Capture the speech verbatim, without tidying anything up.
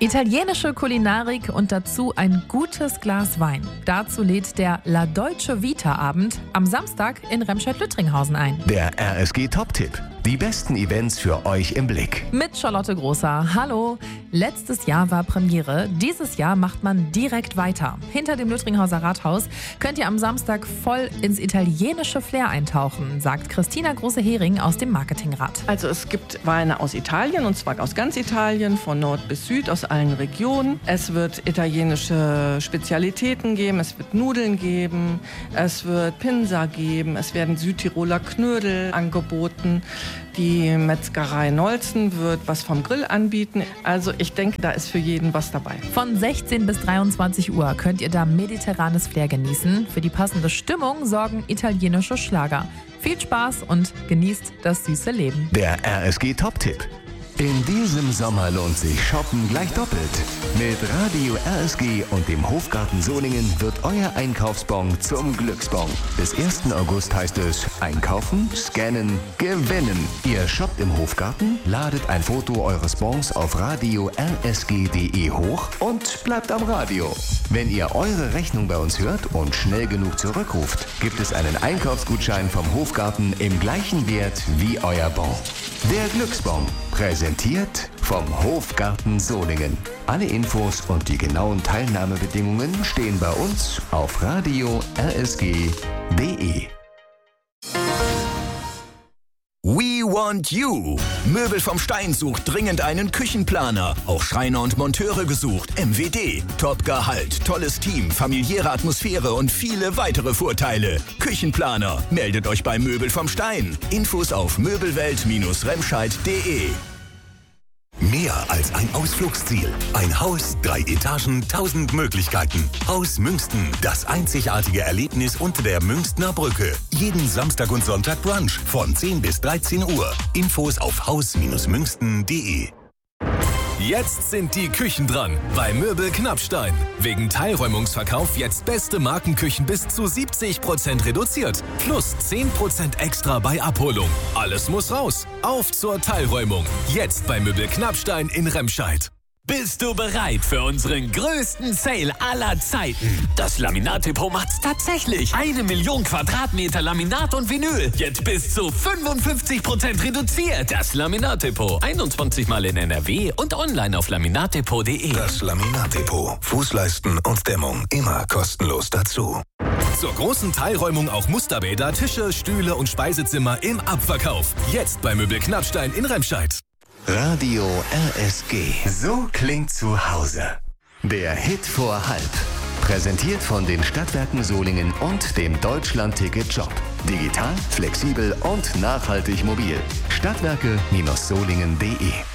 Italienische Kulinarik und dazu ein gutes Glas Wein. Dazu lädt der La Dolce Vita Abend am Samstag in Remscheid-Lüttringhausen ein. Der R S G-Top-Tipp. Die besten Events für euch im Blick. Mit Charlotte Großer. Hallo. Letztes Jahr war Premiere. Dieses Jahr macht man direkt weiter. Hinter dem Lüttringhauser Rathaus könnt ihr am Samstag voll ins italienische Flair eintauchen, sagt Christina Große-Hering aus dem Marketingrat. Also es gibt Weine aus Italien, und zwar aus ganz Italien, von Nord bis Süd, aus allen Regionen. Es wird italienische Spezialitäten geben, es wird Nudeln geben, es wird Pinsa geben, es werden Südtiroler Knödel angeboten. Die Metzgerei Nolzen wird was vom Grill anbieten. Also ich denke, da ist für jeden was dabei. Von sechzehn bis dreiundzwanzig Uhr könnt ihr da mediterranes Flair genießen. Für die passende Stimmung sorgen italienische Schlager. Viel Spaß und genießt das süße Leben. Der R S G-Top-Tipp. In diesem Sommer lohnt sich Shoppen gleich doppelt. Mit Radio R S G und dem Hofgarten Solingen wird euer Einkaufsbon zum Glücksbon. Bis ersten August heißt es einkaufen, scannen, gewinnen. Ihr shoppt im Hofgarten, ladet ein Foto eures Bons auf radio r s g punkt d e hoch und bleibt am Radio. Wenn ihr eure Rechnung bei uns hört und schnell genug zurückruft, gibt es einen Einkaufsgutschein vom Hofgarten im gleichen Wert wie euer Bon. Der Glücksbon, präsentiert vom Hofgarten Solingen. Alle Infos und die genauen Teilnahmebedingungen stehen bei uns auf radio r s g punkt d e. We want you. Möbel vom Stein sucht dringend einen Küchenplaner. Auch Schreiner und Monteure gesucht. M W D. Top-Gehalt, tolles Team, familiäre Atmosphäre und viele weitere Vorteile. Küchenplaner. Meldet euch bei Möbel vom Stein. Infos auf möbelwelt Bindestrich remscheid punkt d e. Mehr als ein Ausflugsziel. Ein Haus, drei Etagen, tausend Möglichkeiten. Haus Münsten, das einzigartige Erlebnis unter der Münstner Brücke. Jeden Samstag und Sonntag Brunch von zehn bis dreizehn Uhr. Infos auf haus Münsten punkt d e. Jetzt sind die Küchen dran bei Möbel Knappstein. Wegen Teilräumungsverkauf jetzt beste Markenküchen bis zu siebzig Prozent reduziert. Plus zehn Prozent extra bei Abholung. Alles muss raus. Auf zur Teilräumung. Jetzt bei Möbel Knappstein in Remscheid. Bist du bereit für unseren größten Sale aller Zeiten? Das Laminat-Depot macht's tatsächlich. Eine Million Quadratmeter Laminat und Vinyl. Jetzt bis zu fünfundfünfzig Prozent reduziert. Das Laminat-Depot. einundzwanzig Mal in N R W und online auf laminatdepot punkt d e. Das Laminat-Depot. Fußleisten und Dämmung immer kostenlos dazu. Zur großen Teilräumung auch Musterbäder, Tische, Stühle und Speisezimmer im Abverkauf. Jetzt bei Möbel Knappstein in Remscheid. Radio R S G. So klingt zu Hause. Der Hit vor halb. Präsentiert von den Stadtwerken Solingen und dem Deutschland-Ticket-Shop. Digital, flexibel und nachhaltig mobil. Stadtwerke Solingen punkt d e.